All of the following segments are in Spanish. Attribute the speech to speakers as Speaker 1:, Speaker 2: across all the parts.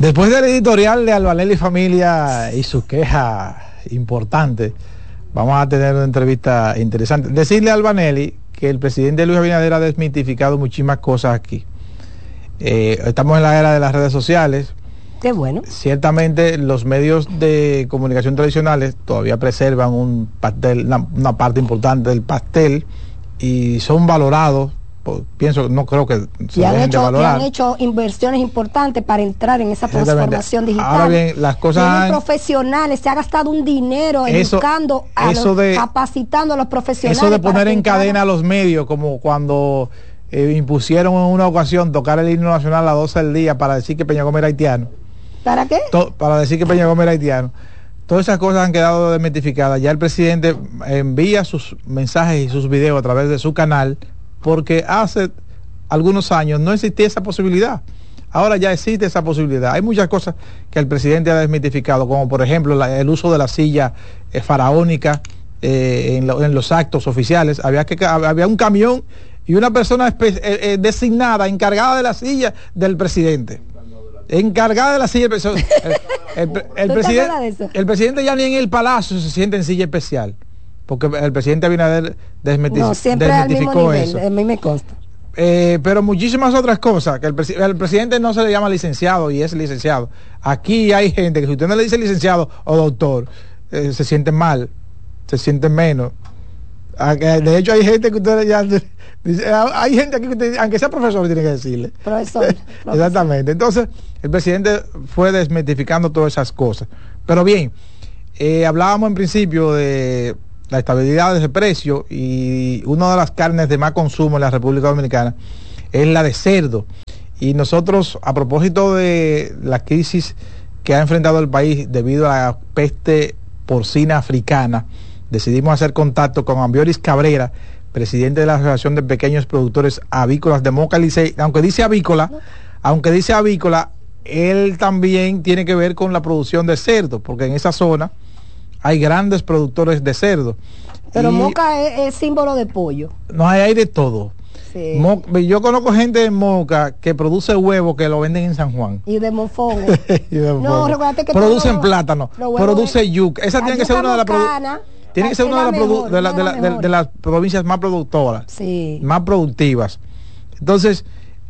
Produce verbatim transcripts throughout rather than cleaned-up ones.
Speaker 1: Después del editorial de Albanelli Familia y su queja importante, vamos a tener una entrevista interesante. Decirle a Albanelli que el presidente Luis Abinader ha desmitificado muchísimas cosas aquí. Eh, estamos en la era de las redes sociales.
Speaker 2: Qué bueno. Ciertamente
Speaker 1: los medios de comunicación tradicionales todavía preservan un pastel, una, una parte importante del pastel y son valorados. Pues, pienso, no creo que se
Speaker 2: y han,
Speaker 1: dejen
Speaker 2: hecho,
Speaker 1: de valorar.
Speaker 2: y han hecho inversiones importantes para entrar en esa transformación digital.
Speaker 1: Ahora bien, las cosas
Speaker 2: Tienen
Speaker 1: han...
Speaker 2: profesionales, se ha gastado un dinero
Speaker 1: eso,
Speaker 2: educando, a
Speaker 1: eso
Speaker 2: los,
Speaker 1: de,
Speaker 2: capacitando a los profesionales.
Speaker 1: Eso de poner en
Speaker 2: entrar...
Speaker 1: cadena a los medios, como cuando eh, impusieron en una ocasión tocar el himno nacional a las doce del día para decir que Peña Gómez era haitiano.
Speaker 2: ¿Para qué?
Speaker 1: To, para decir que Peña Gómez era haitiano. Todas esas cosas han quedado desmitificadas. Ya el presidente envía sus mensajes y sus videos a través de su canal, porque hace algunos años no existía esa posibilidad. Ahora ya existe esa posibilidad. Hay muchas cosas que el presidente ha desmitificado, como por ejemplo la, el uso de la silla eh, faraónica eh, en, lo, en los actos oficiales. Había que había un camión y una persona eh, eh, designada, encargada de la silla del presidente. Encargada de la silla el, el, el, el, presidente, el presidente ya ni en el palacio se siente en silla especial, porque el presidente Abinader desmiti
Speaker 2: no, siempre
Speaker 1: desmitificó
Speaker 2: al mismo nivel,
Speaker 1: eso.
Speaker 2: A mí me consta.
Speaker 1: Eh, pero muchísimas otras cosas, que el, presi el presidente no se le llama licenciado y es licenciado. Aquí hay gente que si usted no le dice licenciado o doctor, eh, se sienten mal, se sienten menos. De hecho hay gente que usted ya dice, hay gente aquí que usted, aunque sea profesor, tiene que decirle.
Speaker 2: Profesor. profesor.
Speaker 1: Exactamente. Entonces, el presidente fue desmitificando todas esas cosas. Pero bien, eh, hablábamos en principio de la estabilidad de ese precio, y una de las carnes de más consumo en la República Dominicana es la de cerdo. Y nosotros, a propósito de la crisis que ha enfrentado el país debido a la peste porcina africana, decidimos hacer contacto con Ambioris Cabrera, presidente de la Asociación de Pequeños Productores Avícolas de Moca Licey. Aunque dice avícola, aunque dice avícola, él también tiene que ver con la producción de cerdo, porque en esa zona hay grandes productores de cerdo.
Speaker 2: Pero y Moca es, es símbolo de pollo.
Speaker 1: No, hay, hay de todo.
Speaker 2: Sí.
Speaker 1: Mo, yo conozco gente en Moca que produce huevos que lo venden en San Juan.
Speaker 2: Y de mofongo.
Speaker 1: y de
Speaker 2: no, recuérdate que
Speaker 1: producen plátano, produce yuca. Esa tiene que ser una de las tiene que ser una de, la de, la, de, la, de, de las provincias más productoras,
Speaker 2: sí.
Speaker 1: más productivas. Entonces,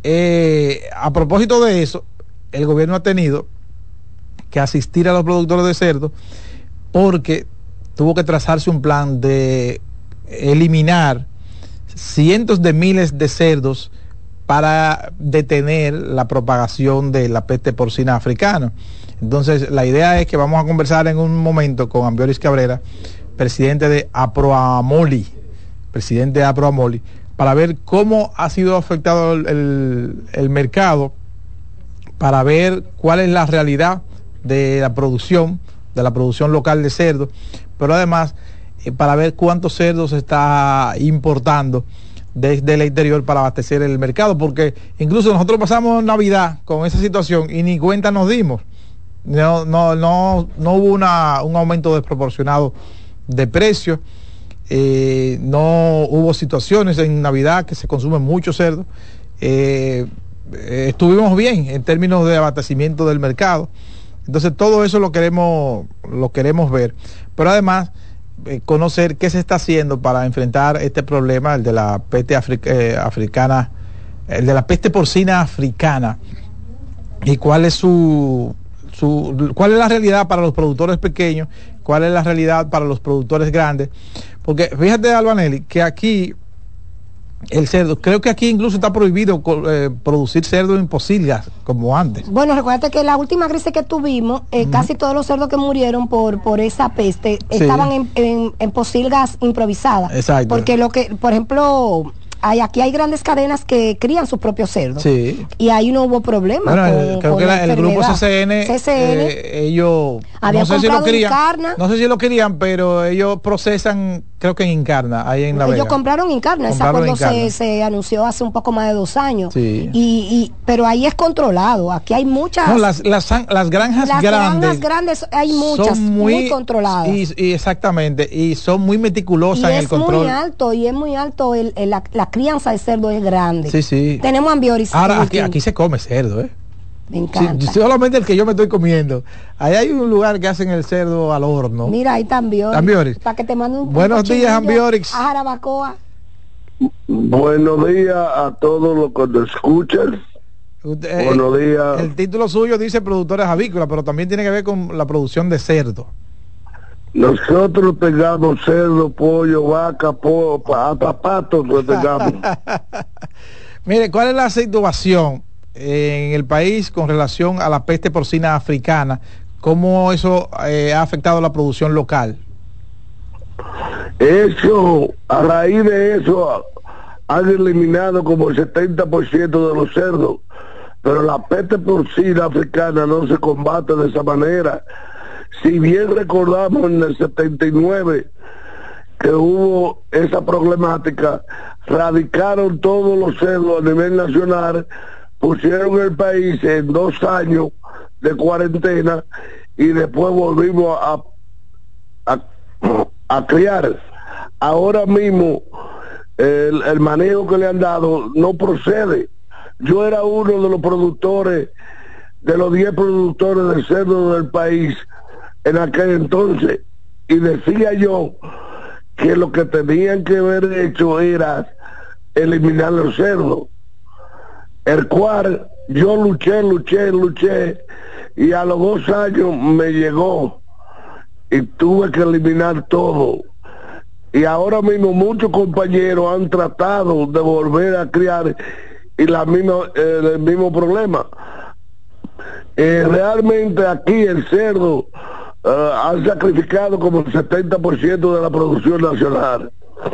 Speaker 1: eh, a propósito de eso, el gobierno ha tenido que asistir a los productores de cerdo, porque tuvo que trazarse un plan de eliminar cientos de miles de cerdos para detener la propagación de la peste porcina africana. Entonces, la idea es que vamos a conversar en un momento con Ambioris Cabrera, presidente de Aproamoli, presidente de Aproamoli, para ver cómo ha sido afectado el, el, el mercado, para ver cuál es la realidad de la producción, de la producción local de cerdo, pero además eh, para ver cuántos cerdos se está importando desde el interior para abastecer el mercado, porque incluso nosotros pasamos Navidad con esa situación y ni cuenta nos dimos. No, no, no, no hubo una, un aumento desproporcionado de precios, eh, no hubo situaciones en Navidad que se consumen mucho cerdo. Eh, eh, estuvimos bien en términos de abastecimiento del mercado. Entonces todo eso lo queremos, lo queremos ver, pero además eh, conocer qué se está haciendo para enfrentar este problema, el de la peste afric eh, africana, el de la peste porcina africana, y cuál es su, su, cuál es la realidad para los productores pequeños, cuál es la realidad para los productores grandes, porque fíjate, Albanelli, que aquí el cerdo, creo que aquí incluso está prohibido eh, producir cerdo en posilgas como antes.
Speaker 2: Bueno, recuerda que la última crisis que tuvimos, eh, uh-huh. casi todos los cerdos que murieron por por esa peste sí. estaban en, en, en posilgas improvisadas.
Speaker 1: Exacto.
Speaker 2: Porque lo que, por ejemplo, hay, aquí hay grandes cadenas que crían sus propios cerdos.
Speaker 1: Sí.
Speaker 2: Y ahí no hubo problema.
Speaker 1: Bueno,
Speaker 2: con,
Speaker 1: creo
Speaker 2: con
Speaker 1: que
Speaker 2: la
Speaker 1: la, el grupo C C N,
Speaker 2: C C N
Speaker 1: eh, ellos
Speaker 2: no sé si lo querían, Incarna.
Speaker 1: no sé si lo querían, pero ellos procesan, creo que en Incarna, ahí en La Vega.
Speaker 2: Ellos compraron Incarna, ese acuerdo se, se anunció hace un poco más de dos años.
Speaker 1: Sí.
Speaker 2: Y, y, pero ahí es controlado, aquí hay muchas.
Speaker 1: No, las, las, las granjas
Speaker 2: las
Speaker 1: grandes.
Speaker 2: granjas grandes hay muchas,
Speaker 1: son muy,
Speaker 2: muy controladas.
Speaker 1: Y, y exactamente, y son muy meticulosas
Speaker 2: y
Speaker 1: en el control.
Speaker 2: Y es muy alto, y es muy alto, el, el, la, la crianza de cerdo es grande.
Speaker 1: Sí, sí.
Speaker 2: Tenemos Ambioris.
Speaker 1: Ahora, aquí, aquí se come cerdo, ¿eh?
Speaker 2: Me encanta.
Speaker 1: Sí, solamente el que yo me estoy comiendo. Ahí hay un lugar que hacen el cerdo al horno.
Speaker 2: Mira, ahí también.
Speaker 1: Ambiorix.
Speaker 2: Para que te mande un
Speaker 1: Buenos días, Ambiorix.
Speaker 2: A Jarabacoa.
Speaker 3: Buenos días a todos los que nos escuchan.
Speaker 1: Usted,
Speaker 3: Buenos días.
Speaker 1: El título suyo dice productores avícolas, pero también tiene que ver con la producción de cerdo.
Speaker 3: Nosotros tengamos cerdo, pollo, vaca, pollo, hasta patos lo tengamos.
Speaker 1: Mire, ¿cuál es la situación en el país con relación a la peste porcina africana? ¿Cómo eso eh, ha afectado la producción local?
Speaker 3: Eso, a raíz de eso, han eliminado como el setenta por ciento de los cerdos, pero la peste porcina africana no se combate de esa manera. Si bien recordamos en el setenta y nueve que hubo esa problemática, radicaron todos los cerdos a nivel nacional, pusieron el país en dos años de cuarentena y después volvimos a, a, a criar. Ahora mismo el, el manejo que le han dado no procede. Yo era uno de los productores, de los diez productores de cerdo del país en aquel entonces, y decía yo que lo que tenían que haber hecho era eliminar los cerdos, el cual yo luché, luché, luché, y a los dos años me llegó y tuve que eliminar todo. Y ahora mismo muchos compañeros han tratado de volver a criar y la misma, eh, el mismo problema. Eh, realmente aquí el cerdo uh, han sacrificado como el setenta por ciento de la producción nacional.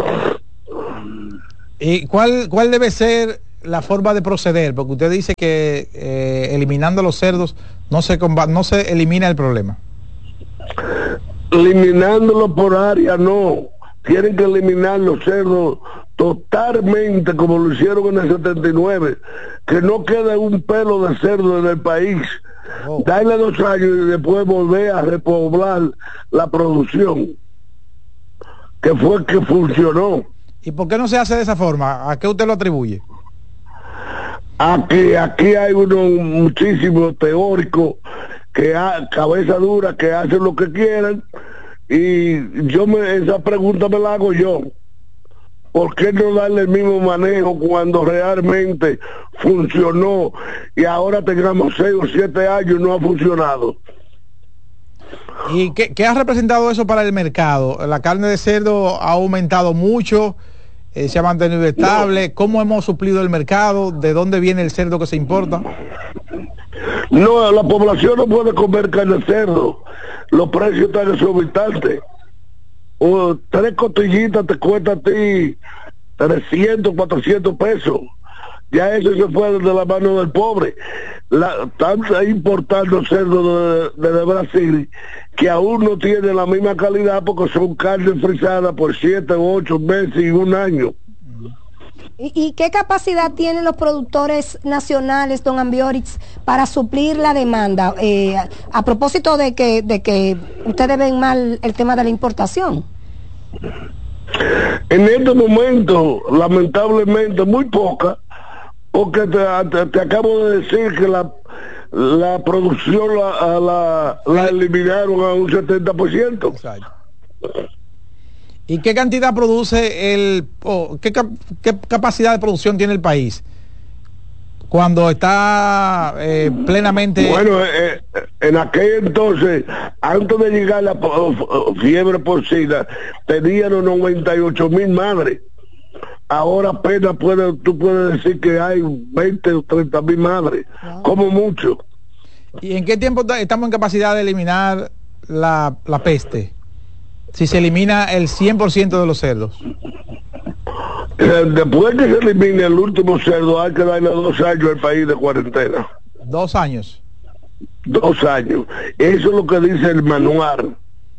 Speaker 1: ¿Y cuál, cuál debe ser la forma de proceder? Porque usted dice que eh, eliminando los cerdos no se, comba- no se elimina el problema.
Speaker 3: Eliminándolo por área no. Tienen que eliminar los cerdos totalmente como lo hicieron en el setenta y nueve, que no quede un pelo de cerdo en el país. Oh. Darle dos años y después volver a repoblar la producción, que fue que funcionó.
Speaker 1: ¿Y por qué no se hace de esa forma? ¿A qué usted lo atribuye?
Speaker 3: Aquí, aquí hay unos muchísimos teóricos que ha, cabeza dura, que hacen lo que quieran, y yo me, esa pregunta me la hago yo. ¿Por qué no darle el mismo manejo cuando realmente funcionó y ahora tengamos seis o siete años y no ha funcionado?
Speaker 1: ¿Y qué, qué ha representado eso para el mercado? La carne de cerdo ha aumentado mucho, eh, se ha mantenido estable. No. ¿Cómo hemos suplido el mercado? ¿De dónde viene el cerdo que se importa?
Speaker 3: No, la población no puede comer carne de cerdo. Los precios están exorbitantes. O tres costillitas te cuesta a ti trescientos, cuatrocientos pesos. Ya eso se fue de la mano del pobre. La, están importando cerdo de, de, de Brasil que aún no tiene la misma calidad porque son carnes frisadas por siete o ocho meses y un año.
Speaker 2: ¿Y, ¿Y qué capacidad tienen los productores nacionales, don Ambiorix, para suplir la demanda? Eh, a, a propósito de que, de que ustedes ven mal el tema de la importación.
Speaker 3: En este momento, lamentablemente, muy poca, porque te, te, te acabo de decir que la, la producción la, la, la eliminaron a un setenta por ciento.
Speaker 1: Exacto. ¿Y qué cantidad produce el, oh, qué, cap, qué capacidad de producción tiene el país cuando está eh, plenamente?
Speaker 3: Bueno, eh, en aquel entonces, antes de llegar la fiebre porcina, tenían noventa y ocho mil madres. Ahora apenas puede, tú puedes decir que hay veinte o treinta mil madres, wow, como mucho.
Speaker 1: ¿Y en qué tiempo estamos en capacidad de eliminar la, la peste? Si se elimina el cien por ciento de los cerdos.
Speaker 3: Después que se elimine el último cerdo, hay que darle dos años al país de cuarentena.
Speaker 1: ¿Dos años?
Speaker 3: Dos años. Eso es lo que dice el manual.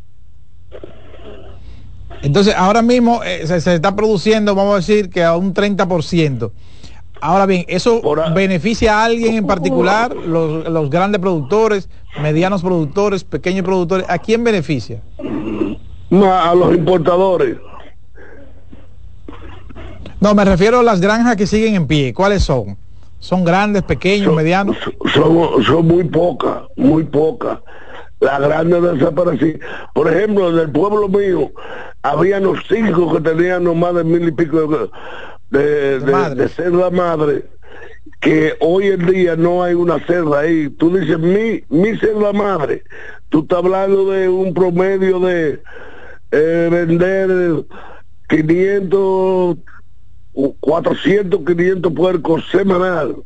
Speaker 1: Entonces, ahora mismo eh, se, se está produciendo, vamos a decir, que a un treinta por ciento. Ahora bien, ¿eso a... beneficia a alguien en particular? Los, los grandes productores, medianos productores, pequeños productores, ¿a quién beneficia?
Speaker 3: No, a los importadores.
Speaker 1: No, me refiero a las granjas que siguen en pie. ¿Cuáles son? ¿Son grandes, pequeños,
Speaker 3: son,
Speaker 1: medianos?
Speaker 3: Son, son muy pocas, muy pocas. Las grandes desaparecieron. Por ejemplo, en el pueblo mío, había los cinco que tenían no más de mil y pico de, de, de, de cerda madre, que hoy en día no hay una cerda ahí. Tú dices, mi, mi cerda madre, tú estás hablando de un promedio de eh, vender quinientos, cuatrocientos, quinientos puercos semanal.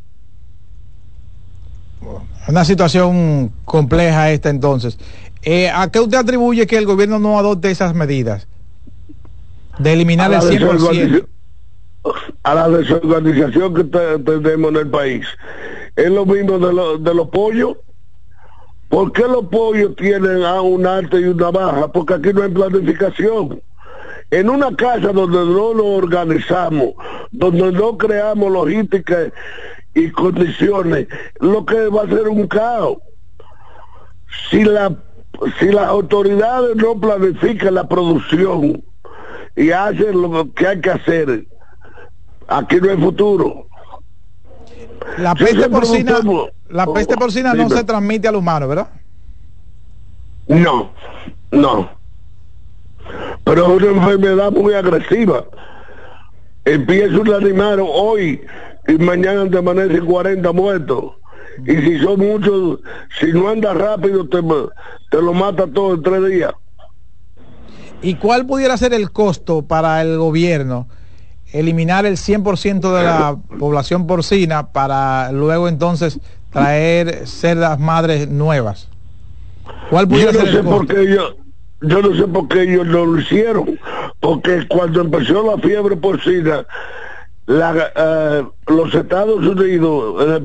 Speaker 1: Una situación compleja esta entonces. Eh, ¿A qué usted atribuye que el gobierno no adopte esas medidas? De eliminar el cien por ciento.
Speaker 3: A la desorganización que te, tenemos en el país. Es lo mismo de, lo, de los pollos. ¿Por qué los pollos tienen a un alta y una baja? Porque aquí no hay planificación. En una casa donde no nos organizamos, donde no creamos logística y condiciones, lo que va a ser un caos. Si la si las autoridades no planifican la producción y hacen lo que hay que hacer, aquí no hay futuro.
Speaker 1: La peste porcina, la peste porcina no se transmite al humano, ¿verdad?
Speaker 3: No, no. Pero es una enfermedad muy agresiva. Empieza un animal hoy y mañana te amanecen cuarenta muertos. Y si son muchos, si no andas rápido, te, te lo mata todo en tres días.
Speaker 1: ¿Y cuál pudiera ser el costo para el gobierno eliminar el cien por ciento de la población porcina para luego entonces traer cerdas madres nuevas? ¿Cuál pudiera
Speaker 3: yo no
Speaker 1: ser
Speaker 3: sé
Speaker 1: el costo?
Speaker 3: Por qué ellos, yo no sé por qué ellos no lo hicieron, porque cuando empezó la fiebre porcina, la, uh, los Estados Unidos,